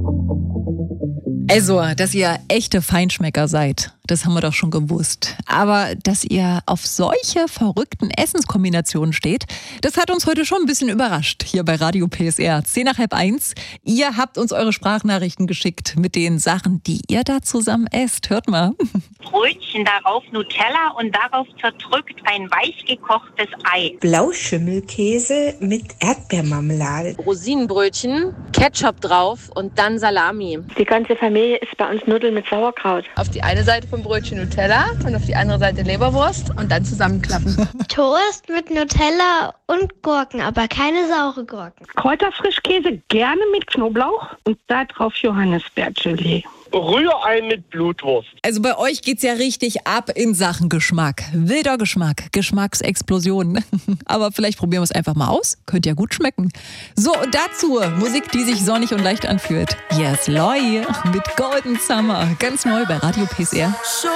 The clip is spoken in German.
Also, dass ihr echte Feinschmecker seid, das haben wir doch schon gewusst. Aber dass ihr auf solche verrückten Essenskombinationen steht, das hat uns heute schon ein bisschen überrascht hier bei Radio PSR. 10:30. Ihr habt uns eure Sprachnachrichten geschickt mit den Sachen, die ihr da zusammen esst. Hört mal. Brötchen, darauf Nutella und darauf zerdrückt ein weich gekochtes Ei. Blauschimmelkäse mit Erdbeermarmelade. Rosinenbrötchen, Ketchup drauf und dann Salami. Die ganze Familie isst bei uns Nudeln mit Sauerkraut. Auf die eine Seite vom Brötchen Nutella und auf die andere Seite Leberwurst und dann zusammenklappen. Toast mit Nutella und Gurken, aber keine saure Gurken. Kräuterfrischkäse gerne mit Knoblauch und da drauf Johannisbeergelee. Rührei mit Blutwurst. Also bei euch geht's ja richtig ab in Sachen Geschmack. Wilder Geschmack, Geschmacksexplosion. Aber vielleicht probieren wir es einfach mal aus. Könnte ja gut schmecken. So, und dazu Musik, die sich sonnig und leicht anfühlt. Yes, Loy mit Golden Summer. Ganz neu bei Radio PSR.